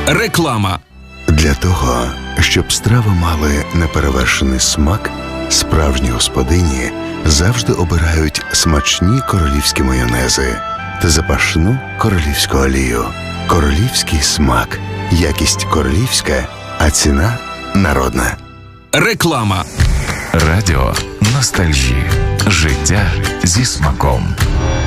Реклама. Для того, щоб страви мали неперевершений смак, справжні господині завжди обирають смачні королівські майонези та запашну королівську олію. Королівський смак. Якість королівська, а ціна народна. Реклама. Радіо ностальжі. Життя зі смаком.